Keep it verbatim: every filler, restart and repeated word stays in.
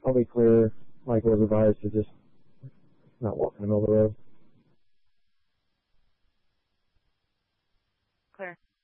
I'll be clear. Michael was advised to just not walk in the middle of the road. Clear.